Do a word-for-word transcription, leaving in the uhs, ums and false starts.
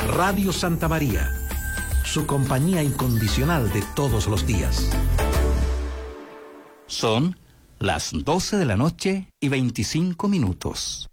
Radio Santa María, su compañía incondicional de todos los días. Son las doce de la noche y veinticinco minutos.